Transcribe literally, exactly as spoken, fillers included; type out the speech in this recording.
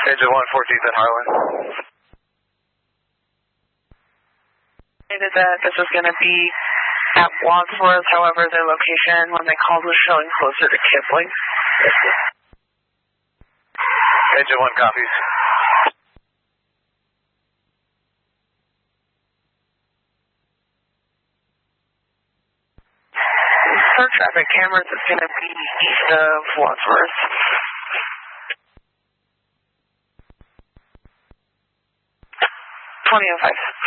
Engine one, fourteenth at Harlan. Stated that this is going to be at Wadsworth, however, their location when they called was showing closer to Kipling. Engine one copies. For traffic cameras, it's going to be east of Wadsworth. twenty oh five.